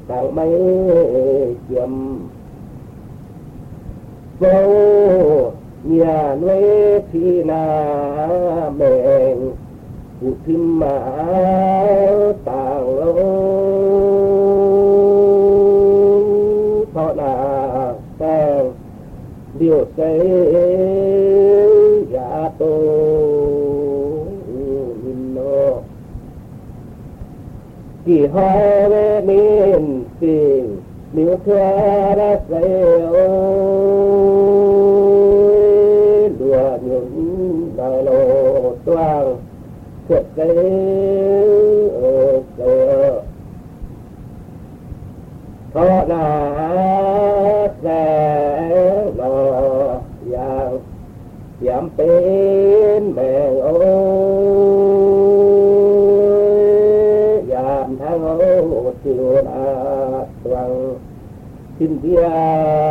tặng mấy chấm vô nhà nuôi thì na bèn cụ thím mà tàng lô thọ là tàng điều xây giả tô nhìn nó kỳ hoa về miền tình nếu thưa đã say đùa những đời lộ toang thuộc cái thọ là sẽ lò vàng giảm tên mẹ ơi giảm tháng ô chiều đã toàn xin kia